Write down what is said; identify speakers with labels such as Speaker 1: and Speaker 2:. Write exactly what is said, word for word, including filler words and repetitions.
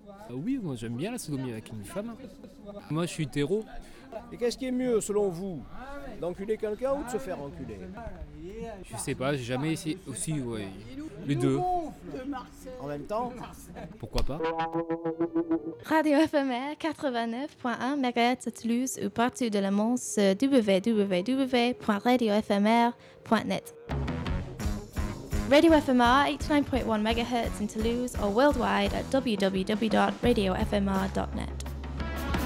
Speaker 1: Euh, oui, moi j'aime bien la sodomie avec une femme. Moi je suis hétéro.
Speaker 2: Et qu'est-ce qui est mieux selon vous, d'enculer quelqu'un ou de se faire enculer?
Speaker 1: Je sais pas, j'ai jamais essayé. Aussi, ouais. Les deux.
Speaker 2: En même temps?
Speaker 1: Pourquoi pas?
Speaker 3: Radio éphémère quatre-vingt-neuf virgule un mégahertz à Toulouse ou partout de la monde sur w w w point radio éphémère point net. Radio F M R eighty-nine point one megahertz in Toulouse or worldwide at w w w dot radio f m r dot net.